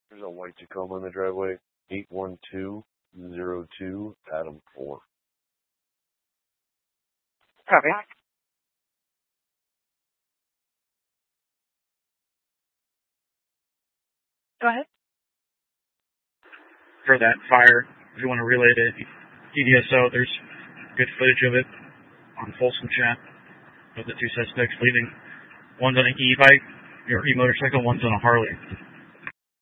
There's a white Tacoma in the driveway. 81202 Adam 4. Copy. Go ahead. For that fire, if you want to relay to EDSO, there's good footage of it on Folsom Chat of the two suspects leaving. One's on an e-bike, or e-motorcycle, one's on a Harley.